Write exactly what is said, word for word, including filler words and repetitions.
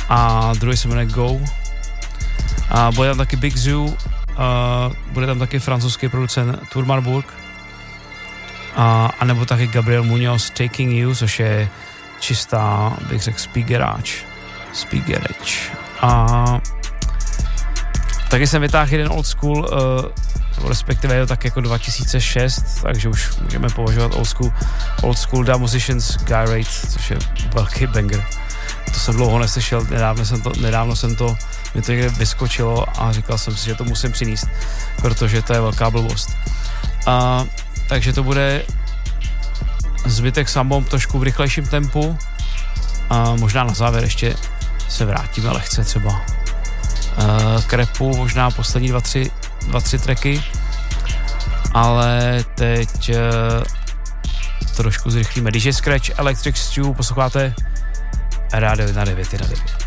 a druhý se jmenuje Go. A bude tam taky Big Zoo, a bude tam taky francouzský producent Tour Marburg, a, a nebo taky Gabriel Munoz Taking You, což je čistá, bych řekl, speed garage. Speed garage. A taky jsem vytáhl jeden old school, uh, respektive je to tak jako dva tisíce šest, takže už můžeme považovat old school, old school Da Musicians Guy Rate, což je velký banger. To jsem dlouho neslyšel, nedávno jsem to, nedávno jsem to, mi to někde vyskočilo a říkal jsem si, že to musím přinést, protože to je velká blbost. Uh, takže to bude zbytek sambom trošku v rychlejším tempu a možná na závěr ještě se vrátíme lehce třeba uh, k rapu, možná poslední dva, tři, dva, tři tracky, ale teď uh, trošku zrychlíme. D J Scratch, Electric Stew, posloucháte Rádio jedna devět jedna devět.